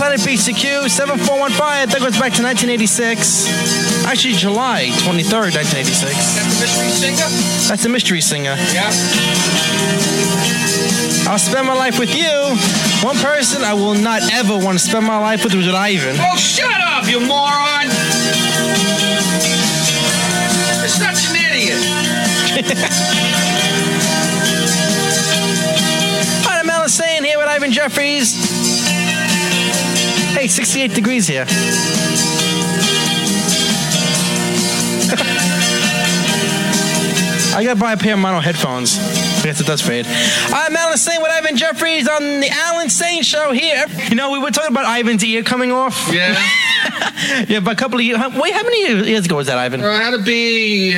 on at BCQ, 7415. I think it goes back to 1986. Actually, July 23rd, 1986. That's the mystery singer? That's the mystery singer. Yeah. I'll spend my life with you. One person I will not ever want to spend my life with was with Ivan. Oh, shut up, you moron! You're such an idiot. All right, I'm Alan Sane here with Ivan Jeffries. Hey, 68 degrees here. I gotta buy a pair of mono headphones. I guess it does fade. I'm Alan Sane with Ivan Jeffries on the Alan Sane Show here. You know, we were talking about Ivan's ear coming off. Yeah. Yeah, but a couple of years. Wait, how many years ago was that, Ivan? It had to be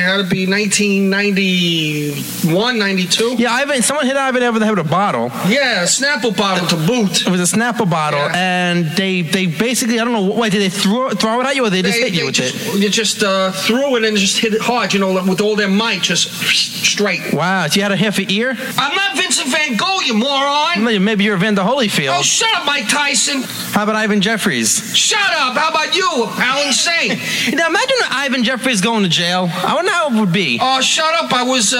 1991, 92. Yeah, Ivan. Someone hit Ivan over the head with a bottle. Yeah, a Snapple bottle to boot. It was a Snapple bottle, Yeah. and they basically, I don't know, why did they throw it at you, or they just hit you with it? You just threw it and just hit it hard, you know, with all their might, just straight. Wow, so you had a half an ear? I'm not Vincent Van Gogh, you moron. Maybe you're Evander Holyfield. Oh, shut up, Mike Tyson. How about Ivan Jeffries? Shut up. How about you, Alan Sane? Now imagine Ivan Jeffries going to jail. I wonder how it would be. Oh, shut up. I was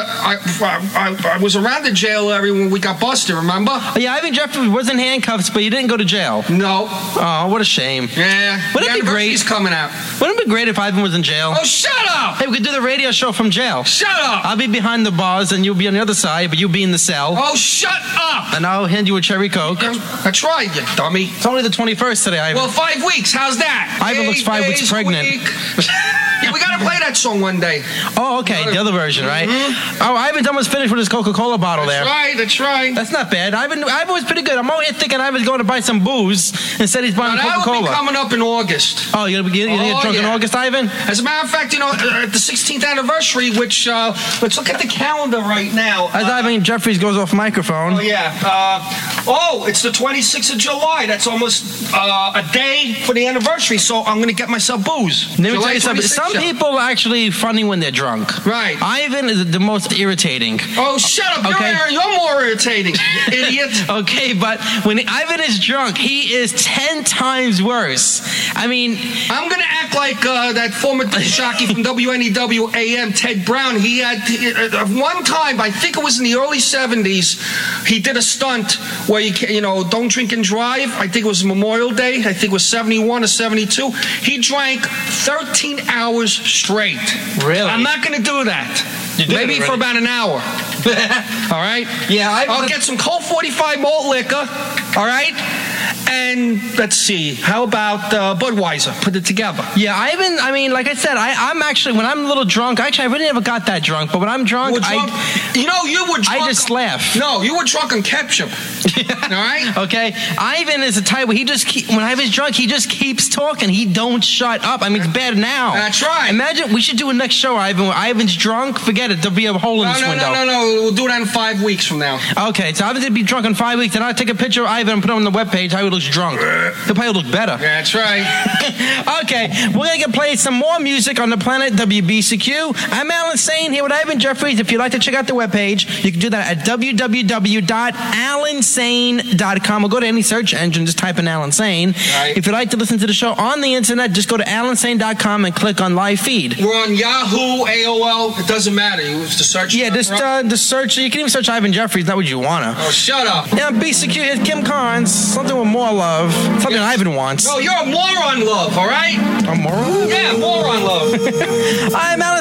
I was around the jail when we got busted, remember? Oh, yeah, Ivan Jeffries was in handcuffs, but he didn't go to jail. No. Oh, what a shame. Yeah. Wouldn't it be great? He's coming out. Wouldn't it be great if Ivan was in jail? Oh, shut up. Hey, we could do the radio show from jail. Shut up. I'll be behind the bars, and you'll be on the other side, but you'll be in the cell. Oh, shut up. And I'll hand you a cherry Coke. That's right, you dummy. It's only the 21st today, Ivan. Well, 5 weeks. How's that? Ivan looks 5 weeks pregnant. Yeah, we got to play that song one day. Oh, okay. The other version, right? Mm-hmm. Oh, Ivan's almost finished with his Coca-Cola bottle there. That's right. That's not bad. Ivan was pretty good. I'm over here thinking Ivan's going to buy some booze. Instead, he's buying That'll Coca-Cola. be coming up in August. Oh, you're going to get drunk in August, Ivan? As a matter of fact, you know, the 16th anniversary, which, let's look at the calendar right now. As Ivan Jeffries goes off microphone. Oh, yeah. It's the 26th of July. That's almost a day for the anniversary, so I'm going to get myself booze. Let me tell you something. Some people are actually funny when they're drunk. Right. Ivan is the most irritating. Oh, shut up. Okay. You're more irritating, idiot. Okay, but when Ivan is drunk, he is 10 times worse. I mean... I'm going to act like that former jockey from WNEW AM, Ted Brown. He had, one time, I think it was in the early 70s, he did a stunt where, you know, don't drink and drive. I think it was Memorial Day. I think it was 71 or 72. He drank 13 hours straight. Really? I'm not going to do that. Maybe for about an hour. All right? Yeah, I'll get some Colt 45 malt liquor. All right? And let's see, how about Budweiser? Put it together. Yeah, Ivan, I mean, like I said, I'm actually, when I'm a little drunk, actually, I really never got that drunk, but when I'm drunk, you were drunk. I just laugh. No, you were drunk on ketchup. All right? Okay? Ivan is the type where when Ivan's drunk, he just keeps talking. He don't shut up. I mean, it's bad now. That's right. Imagine, we should do a next show, Ivan, where Ivan's drunk. Forget it. There'll be a hole in this window. No. We'll do that in 5 weeks from now. Okay, so Ivan's going to be drunk in 5 weeks, and I'll take a picture of Ivan and put it on the webpage how he looks drunk. He'll probably look better. That's right. Okay, we're going to play some more music on the planet WBCQ. I'm Alan Sane here with Ivan Jeffries. If you'd like to check out the webpage, you can do that at www.alansane.com or go to any search engine, just type in Alan Sane. Right. If you'd like to listen to the show on the internet, just go to alansane.com and click on live feed. We're on Yahoo, AOL, it doesn't matter. You use the search. Yeah, just the search. You can even search Ivan Jeffries, not what you want to. Oh, shut up. Yeah, BCQ, here's Kim Carnes. Something with more love. Something Ivan wants. No, you're a moron, love, all right? A moron? Yeah, moron, love. I'm Alan